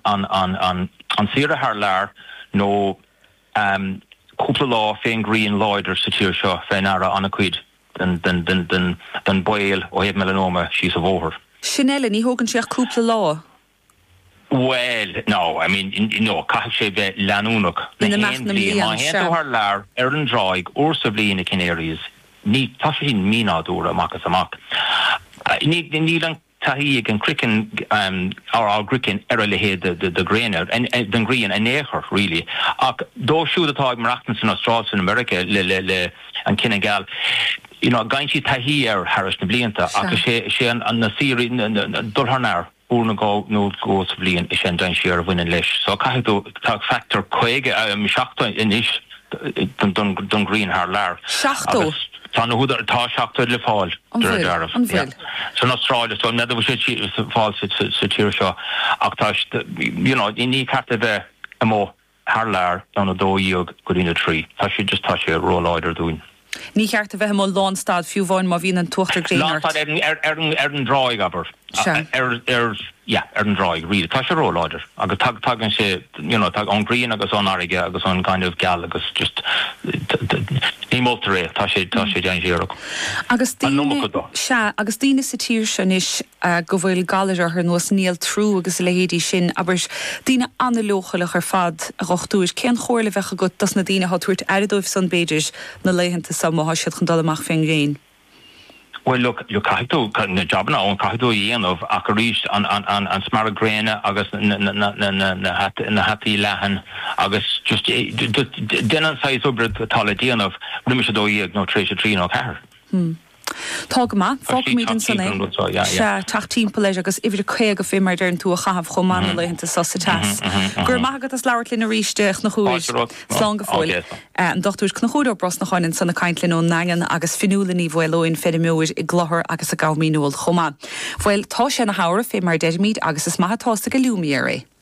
an sira haar laar no cúpla lá féin Green Lloyd sa tír seo féin ara anna cuid den boil ó heb melanoma she's a bhóthar. Sinella ní hógann seach cúpla lá? Well, no, I mean, caiith sé bheith leanúnach. Ina meach na mbliana seo. Má lár an dráig úrsa bliana Canaries, ní tá sé sin mínáúra amachchas amach. Ní an tahí an cricin ar gricin le héad de gréine, den gríon an éair, really. Ach, dó siúd atá marachtan san Austrráil in America le an cinna gal. Gaintí tahí Harris na blianta, ach sé an na síri dulharnar. Úrna nó gós blion is an dain siar bhain leis. So caiithú tá factor chuige seachta inis don Green haar laar. Seachtó? Tá na húdar tá seachta le fáil. Anfuil. So in Australia, so neidir bh sé fáil sa tíir seo. Ach tá, ní carta bheith amó haar laar don a dóíog go dtína trí. Tá sé róláidir dúin. Ní cheart a bheith mó lánstad fiú bháin má bhíon an tuachtar Greenart. Lánstad an dráig aber. An dráig, really. Tá sé róláidir. Agus tagan sé, tag an Green agus an aige agus an kind of gal agus just ní moltar é, tá sé dean séireach. Agus tíine sa tír sin is go bhfuil galir ar nuas níl trú agus lehéadí sin, aber tíine anna lochalach ar fad a rochtúis cén chóirla bhecha go das na díine hatúirt airdóibh san beidir na leihananta samá siad chun dal amach féin réin. Well, look, caiithú na jobna ón caiithú dhéanamh ach a ríist an smara gréine agus na hataí lehan agus just denan sais obre tala dhéanamh riimi sé dóíag nó tréis a trí nó ceair. Tá go má, fág mían san é. Se tacht leis agus ifir chuig go fé mar dearn tú a chahabh chomána leihananta sa tas. Gur maigad as leabhart lína ríisteach na chúis slán go fáil. An dochtúis cnachúdó bros na cháinn sanna caiintlinn ó nagan agus finúlaní bhfuilóin féidirmúir i gláthir agus a gámíúil chomá. Bhfuil tá sé na hára fé mar deirmíd agus is maithatásta go lúmiar é.